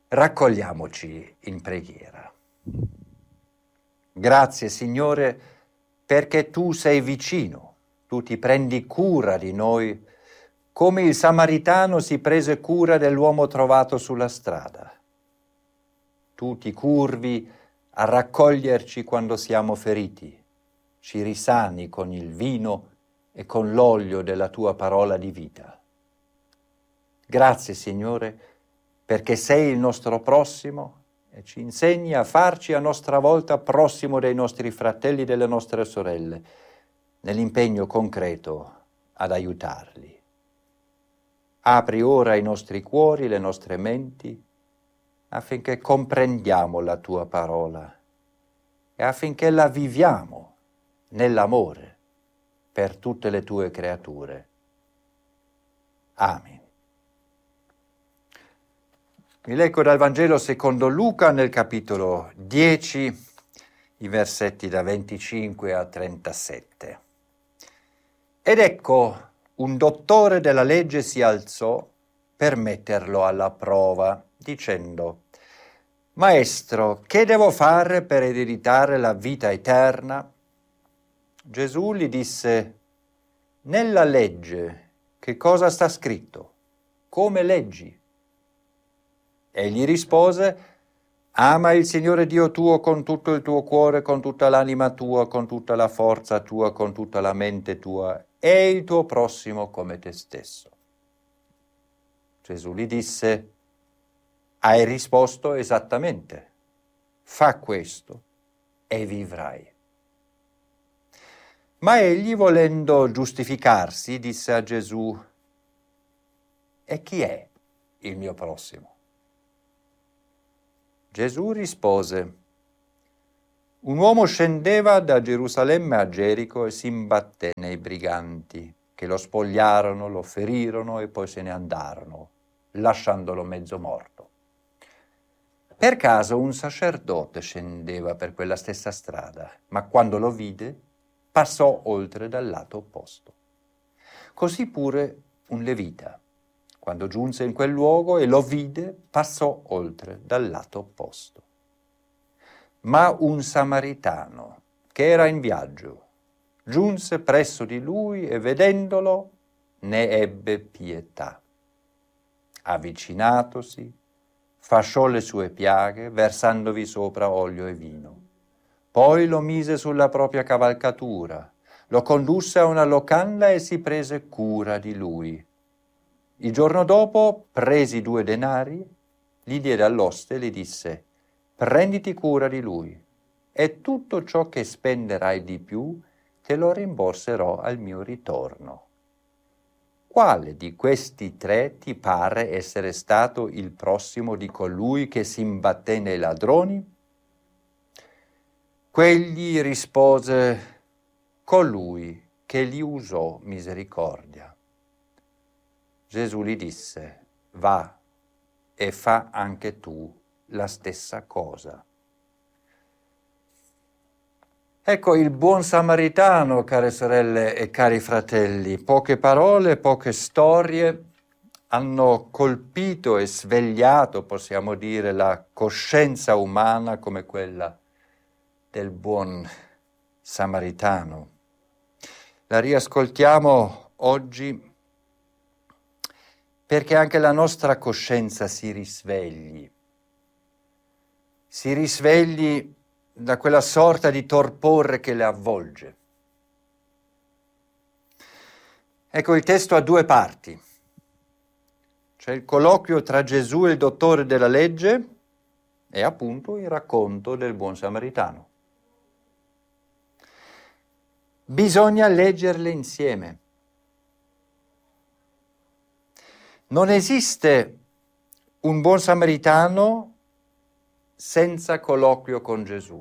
Raccogliamoci in preghiera. Grazie, Signore, perché tu sei vicino, tu ti prendi cura di noi, come il Samaritano si prese cura dell'uomo trovato sulla strada. Tu ti curvi a raccoglierci quando siamo feriti, ci risani con il vino e con l'olio della tua parola di vita. Grazie, Signore, perché sei il nostro prossimo e ci insegni a farci a nostra volta prossimo dei nostri fratelli e delle nostre sorelle, nell'impegno concreto ad aiutarli. Apri ora i nostri cuori, le nostre menti, affinché comprendiamo la tua parola e affinché la viviamo nell'amore per tutte le tue creature. Amen. Vi leggo dal Vangelo secondo Luca nel capitolo 10, i versetti da 25 a 37. Ed ecco, un dottore della legge si alzò per metterlo alla prova, dicendo: Maestro, che devo fare per ereditare la vita eterna? Gesù gli disse: nella legge, che cosa sta scritto? Come leggi? Egli rispose: ama il Signore Dio tuo con tutto il tuo cuore, con tutta l'anima tua, con tutta la forza tua, con tutta la mente tua, e il tuo prossimo come te stesso. Gesù gli disse: hai risposto esattamente. Fa questo e vivrai. Ma egli, volendo giustificarsi, disse a Gesù: e chi è il mio prossimo? Gesù rispose: un uomo scendeva da Gerusalemme a Gerico e si imbatté nei briganti, che lo spogliarono, lo ferirono e poi se ne andarono, lasciandolo mezzo morto. Per caso un sacerdote scendeva per quella stessa strada, ma quando lo vide, passò oltre dal lato opposto. Così pure un levita, quando giunse in quel luogo e lo vide, passò oltre dal lato opposto. Ma un samaritano, che era in viaggio, giunse presso di lui e vedendolo ne ebbe pietà. Avvicinatosi, fasciò le sue piaghe, versandovi sopra olio e vino. Poi lo mise sulla propria cavalcatura, lo condusse a una locanda e si prese cura di lui. Il giorno dopo, presi 2 denari, gli diede all'oste e gli disse: prenditi cura di lui, e tutto ciò che spenderai di più te lo rimborserò al mio ritorno. Quale di questi 3 ti pare essere stato il prossimo di colui che si imbatté nei ladroni? Quegli rispose: colui che gli usò misericordia. Gesù gli disse: va e fa anche tu la stessa cosa. Ecco il buon samaritano, care sorelle e cari fratelli. Poche parole, poche storie hanno colpito e svegliato, possiamo dire, la coscienza umana come quella del buon samaritano. La riascoltiamo oggi perché anche la nostra coscienza si risvegli da quella sorta di torpore che le avvolge. Ecco, il testo ha 2 parti. C'è il colloquio tra Gesù e il dottore della legge e appunto il racconto del buon samaritano. Bisogna leggerle insieme. Non esiste un buon samaritano senza colloquio con Gesù,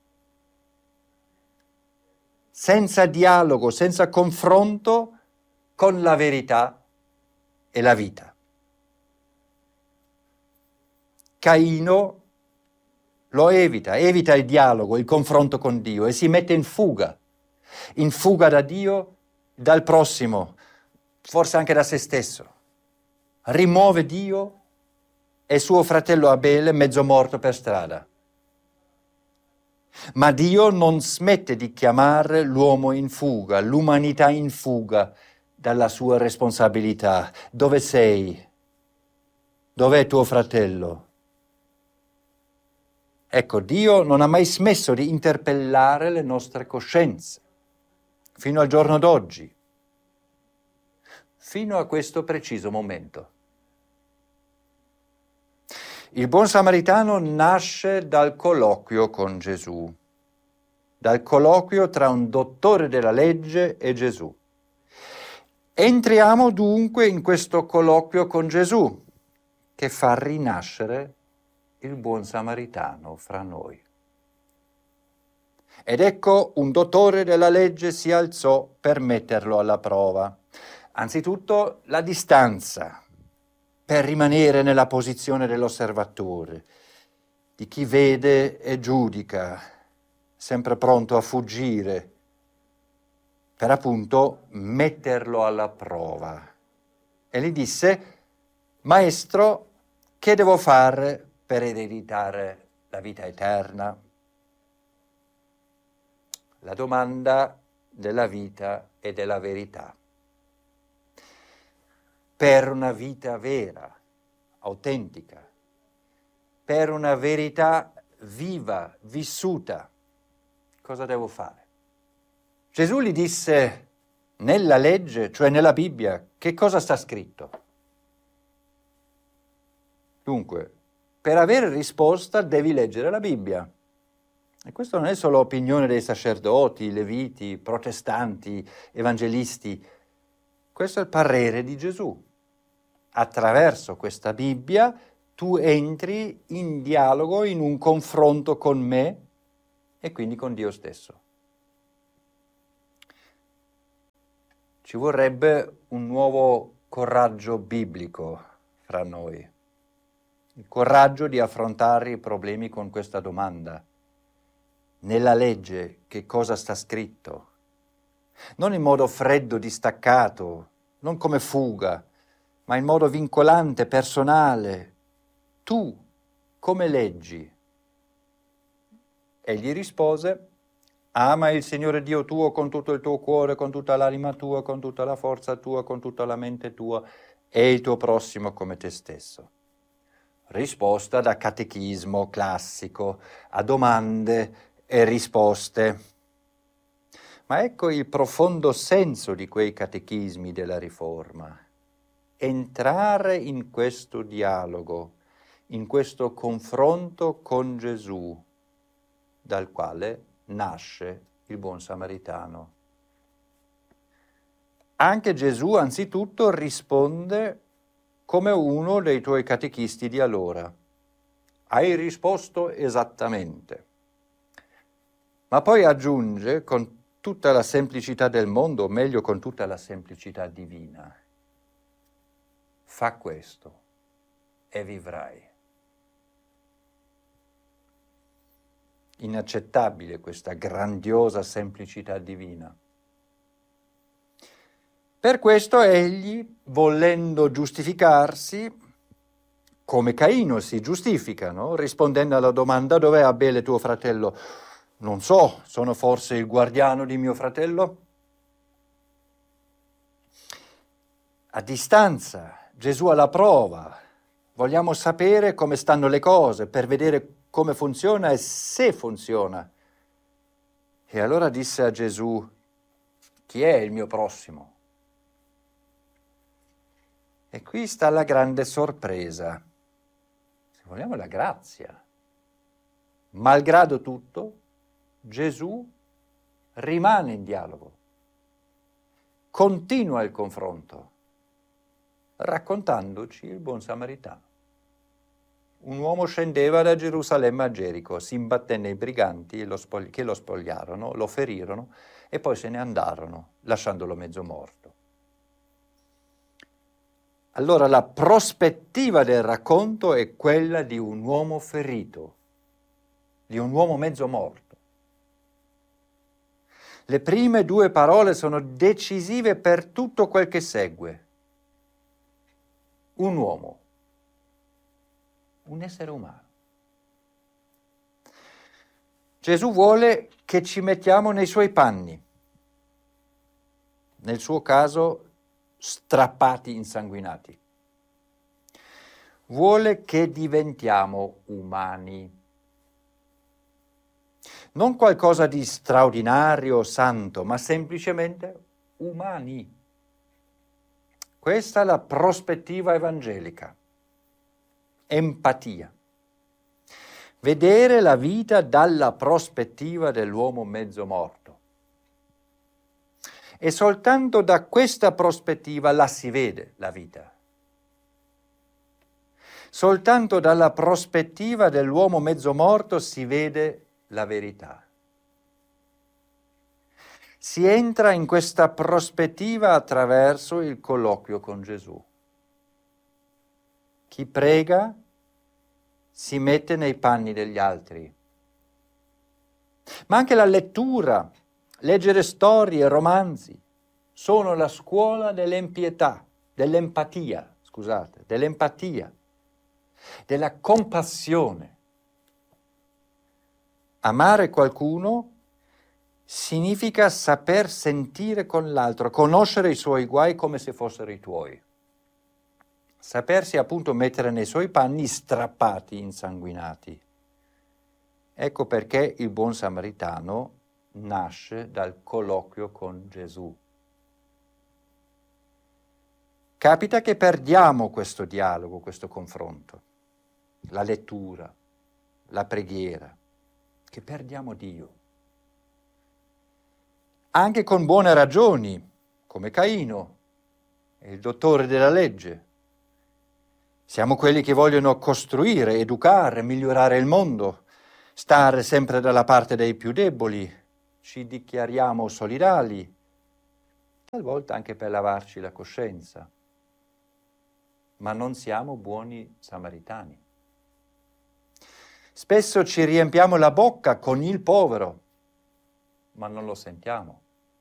senza dialogo, senza confronto con la verità e la vita. Caino lo evita il dialogo, il confronto con Dio e si mette in fuga da Dio, dal prossimo, forse anche da se stesso. Rimuove Dio e suo fratello Abele mezzo morto per strada. Ma Dio non smette di chiamare l'uomo in fuga, l'umanità in fuga dalla sua responsabilità. Dove sei? Dov'è tuo fratello? Ecco, Dio non ha mai smesso di interpellare le nostre coscienze, fino al giorno d'oggi, fino a questo preciso momento. Il buon samaritano nasce dal colloquio con Gesù, dal colloquio tra un dottore della legge e Gesù. Entriamo dunque in questo colloquio con Gesù, che fa rinascere il buon samaritano fra noi. Ed ecco un dottore della legge si alzò per metterlo alla prova. Anzitutto la distanza, per rimanere nella posizione dell'osservatore, di chi vede e giudica, sempre pronto a fuggire, per appunto metterlo alla prova. E gli disse: Maestro, che devo fare per ereditare la vita eterna? La domanda della vita e della verità. Per una vita vera, autentica, per una verità viva, vissuta, cosa devo fare? Gesù gli disse: nella legge, cioè nella Bibbia, che cosa sta scritto? Dunque, per avere risposta devi leggere la Bibbia. E questo non è solo opinione dei sacerdoti, leviti, protestanti, evangelisti. Questo è il parere di Gesù. Attraverso questa Bibbia tu entri in dialogo, in un confronto con me e quindi con Dio stesso. Ci vorrebbe un nuovo coraggio biblico fra noi. Il coraggio di affrontare i problemi con questa domanda. Nella legge che cosa sta scritto? Non in modo freddo, distaccato, non come fuga, ma in modo vincolante, personale. Tu come leggi? Egli rispose: ama il Signore Dio tuo con tutto il tuo cuore, con tutta l'anima tua, con tutta la forza tua, con tutta la mente tua, e il tuo prossimo come te stesso. Risposta da catechismo classico a domande e risposte. Ma ecco il profondo senso di quei catechismi della Riforma. Entrare in questo dialogo, in questo confronto con Gesù, dal quale nasce il buon samaritano. Anche Gesù anzitutto risponde come uno dei tuoi catechisti di allora. Hai risposto esattamente. Ma poi aggiunge con tutta la semplicità del mondo, o meglio con tutta la semplicità divina: fa questo e vivrai. Inaccettabile questa grandiosa semplicità divina. Per questo egli, volendo giustificarsi, come Caino si giustifica, no? Rispondendo alla domanda: dov'è Abele tuo fratello? Non so, sono forse il guardiano di mio fratello? A distanza, Gesù alla prova. Vogliamo sapere come stanno le cose per vedere come funziona e se funziona. E allora disse a Gesù: chi è il mio prossimo? E qui sta la grande sorpresa, se vogliamo la grazia. Malgrado tutto, Gesù rimane in dialogo, continua il confronto, raccontandoci il buon samaritano. Un uomo scendeva da Gerusalemme a Gerico, si imbatté nei briganti che lo spogliarono, lo ferirono e poi se ne andarono, lasciandolo mezzo morto. Allora la prospettiva del racconto è quella di un uomo ferito, di un uomo mezzo morto. Le prime due parole sono decisive per tutto quel che segue. Un uomo. un essere umano. Gesù vuole che ci mettiamo nei suoi panni, nel suo caso strappati, insanguinati. Vuole che diventiamo umani. Non qualcosa di straordinario o santo, ma semplicemente umani. Questa è la prospettiva evangelica. Empatia. Vedere la vita dalla prospettiva dell'uomo mezzo morto. E soltanto da questa prospettiva la si vede la vita. Soltanto dalla prospettiva dell'uomo mezzo morto si vede la verità. Si entra in questa prospettiva attraverso il colloquio con Gesù. Chi prega si mette nei panni degli altri. Ma anche la lettura, leggere storie, romanzi, sono la scuola dell'empatia, della compassione. Amare qualcuno significa saper sentire con l'altro, conoscere i suoi guai come se fossero i tuoi. Sapersi appunto mettere nei suoi panni strappati, insanguinati. Ecco perché il buon samaritano nasce dal colloquio con Gesù. Capita che perdiamo questo dialogo, questo confronto, la lettura, la preghiera, che perdiamo Dio. Anche con buone ragioni, come Caino, il dottore della legge. Siamo quelli che vogliono costruire, educare, migliorare il mondo, stare sempre dalla parte dei più deboli, ci dichiariamo solidali, talvolta anche per lavarci la coscienza, ma non siamo buoni samaritani. Spesso ci riempiamo la bocca con il povero, ma non lo sentiamo.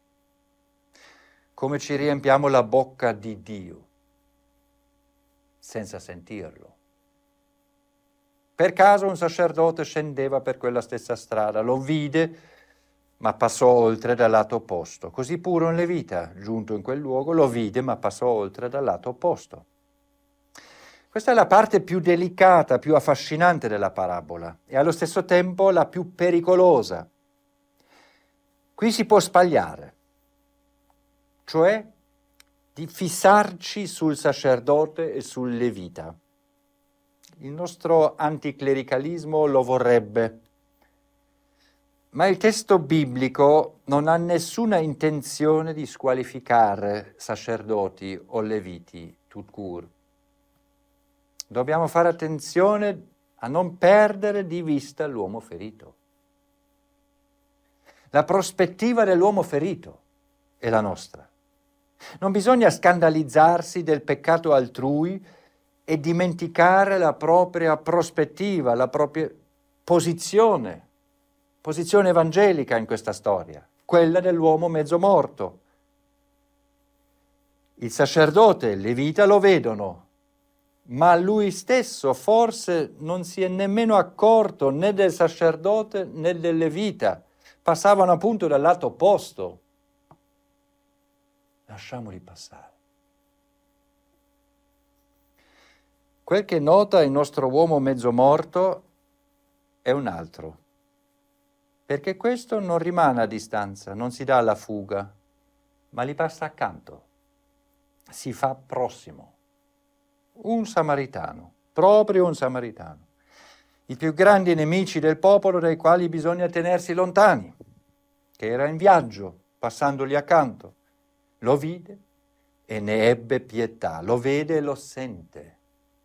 Come ci riempiamo la bocca di Dio, senza sentirlo. Per caso un sacerdote scendeva per quella stessa strada, lo vide, ma passò oltre dal lato opposto. Così pure un levita, giunto in quel luogo, lo vide, ma passò oltre dal lato opposto. Questa è la parte più delicata, più affascinante della parabola e allo stesso tempo la più pericolosa. Qui si può sbagliare, cioè di fissarci sul sacerdote e sul levita. Il nostro anticlericalismo lo vorrebbe, ma il testo biblico non ha nessuna intenzione di squalificare sacerdoti o leviti tout court. Dobbiamo fare attenzione a non perdere di vista l'uomo ferito. La prospettiva dell'uomo ferito è la nostra. Non bisogna scandalizzarsi del peccato altrui e dimenticare la propria prospettiva, la propria posizione evangelica in questa storia, quella dell'uomo mezzo morto. Il sacerdote e il levita lo vedono, ma lui stesso forse non si è nemmeno accorto né del sacerdote né del levita. Passavano appunto dal lato opposto. Lasciamoli passare. Quel che nota il nostro uomo mezzo morto è un altro, perché questo non rimane a distanza, non si dà alla fuga, ma gli passa accanto, si fa prossimo. Un samaritano, proprio un samaritano. I più grandi nemici del popolo dai quali bisogna tenersi lontani, che era in viaggio, passandogli accanto. Lo vide e ne ebbe pietà, lo vede e lo sente.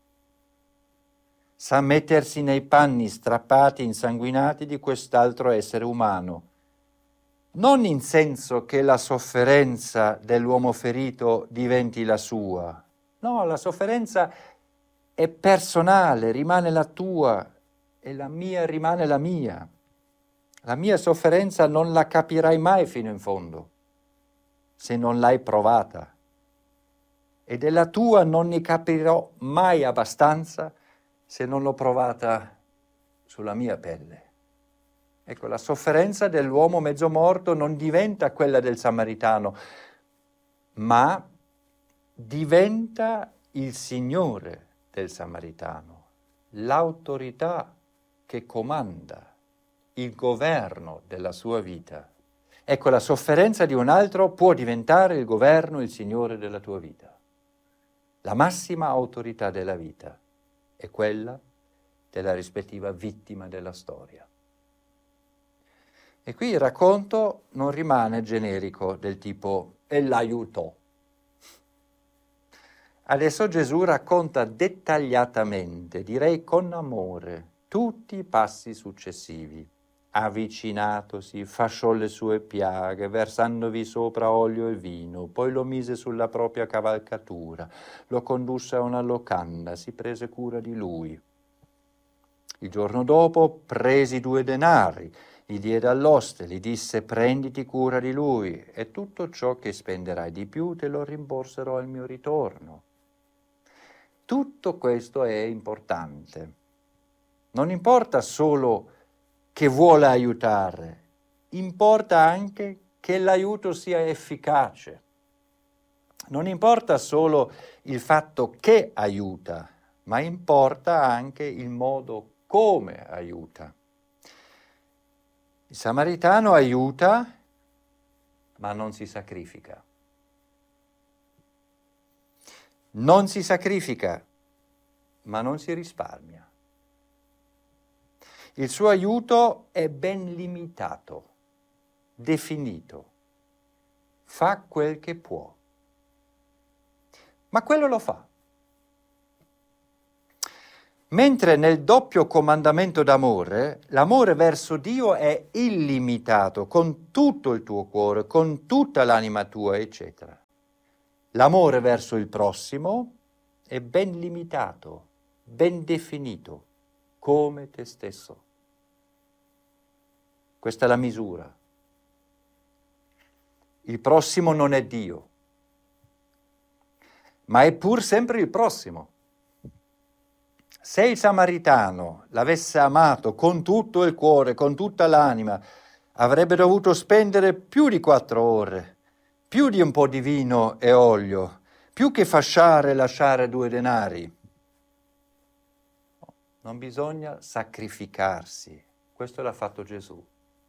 Sa mettersi nei panni strappati, insanguinati di quest'altro essere umano, non in senso che la sofferenza dell'uomo ferito diventi la sua. No, la sofferenza è personale, rimane la tua e la mia rimane la mia. La mia sofferenza non la capirai mai fino in fondo, se non l'hai provata. E della tua non ne capirò mai abbastanza se non l'ho provata sulla mia pelle. Ecco, la sofferenza dell'uomo mezzo morto non diventa quella del Samaritano, ma diventa il Signore del Samaritano, l'autorità che comanda il governo della sua vita. Ecco, la sofferenza di un altro può diventare il governo, il Signore della tua vita. La massima autorità della vita è quella della rispettiva vittima della storia. E qui il racconto non rimane generico del tipo «e l'aiutò». Adesso Gesù racconta dettagliatamente, direi con amore, tutti i passi successivi. Avvicinatosi, fasciò le sue piaghe, versandovi sopra olio e vino, poi lo mise sulla propria cavalcatura, lo condusse a una locanda, si prese cura di lui. Il giorno dopo presi 2 denari, li diede all'oste, gli disse prenditi cura di lui e tutto ciò che spenderai di più te lo rimborserò al mio ritorno. Tutto questo è importante. Non importa solo che vuole aiutare, importa anche che l'aiuto sia efficace. Non importa solo il fatto che aiuta, ma importa anche il modo come aiuta. Il Samaritano aiuta, ma non si sacrifica. Non si sacrifica, ma non si risparmia. Il suo aiuto è ben limitato, definito. Fa quel che può. Ma quello lo fa. Mentre nel doppio comandamento d'amore, l'amore verso Dio è illimitato, con tutto il tuo cuore, con tutta l'anima tua, eccetera. L'amore verso il prossimo è ben limitato, ben definito, come te stesso. Questa è la misura. Il prossimo non è Dio, ma è pur sempre il prossimo. Se il Samaritano l'avesse amato con tutto il cuore, con tutta l'anima, avrebbe dovuto spendere più di 4 ore, più di un po' di vino e olio, più che fasciare e lasciare 2 denari. Non bisogna sacrificarsi, questo l'ha fatto Gesù.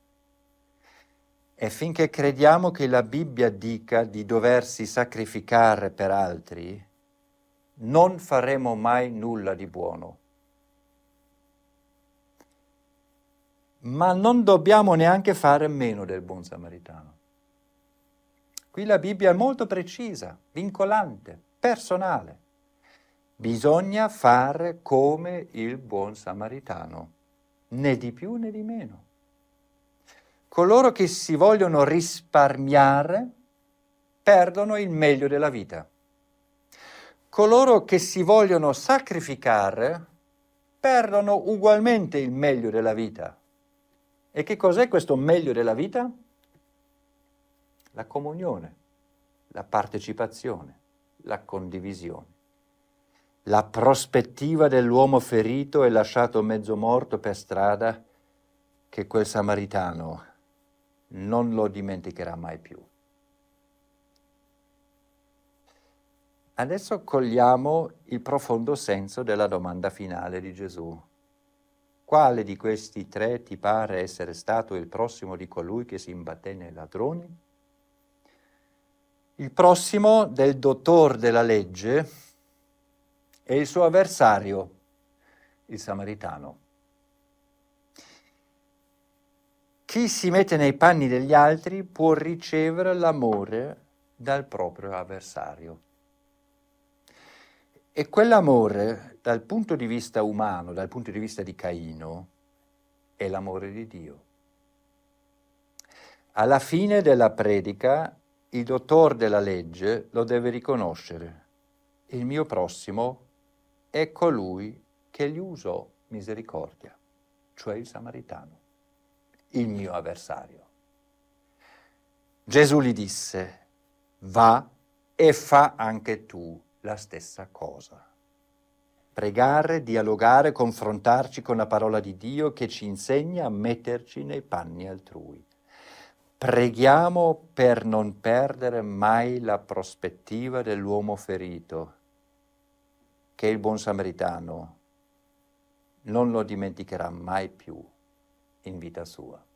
E finché crediamo che la Bibbia dica di doversi sacrificare per altri, non faremo mai nulla di buono. Ma non dobbiamo neanche fare meno del buon samaritano. Qui la Bibbia è molto precisa, vincolante, personale. Bisogna fare come il buon samaritano, né di più né di meno. Coloro che si vogliono risparmiare perdono il meglio della vita. Coloro che si vogliono sacrificare perdono ugualmente il meglio della vita. E che cos'è questo meglio della vita? La comunione, la partecipazione, la condivisione. La prospettiva dell'uomo ferito e lasciato mezzo morto per strada, che quel samaritano non lo dimenticherà mai più. Adesso cogliamo il profondo senso della domanda finale di Gesù. Quale di questi 3 ti pare essere stato il prossimo di colui che si imbatté nei ladroni? Il prossimo del dottor della legge è il suo avversario, il samaritano. Chi si mette nei panni degli altri può ricevere l'amore dal proprio avversario. E quell'amore, dal punto di vista umano, dal punto di vista di Caino, è l'amore di Dio. Alla fine della predica, il dottore della legge lo deve riconoscere. Il mio prossimo è colui che gli usò misericordia, cioè il samaritano, il mio avversario. Gesù gli disse, va e fa anche tu la stessa cosa. pregare, dialogare, confrontarci con la parola di Dio che ci insegna a metterci nei panni altrui. Preghiamo per non perdere mai la prospettiva dell'uomo ferito, che il buon samaritano non lo dimenticherà mai più in vita sua.